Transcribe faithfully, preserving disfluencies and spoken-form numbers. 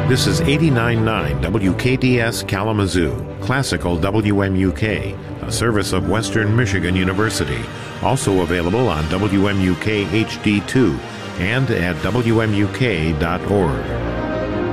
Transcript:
This is eighty-nine point nine W K D S Kalamazoo, Classical W M U K, a service of Western Michigan University. Also available on W M U K H D two and at W M U K dot org.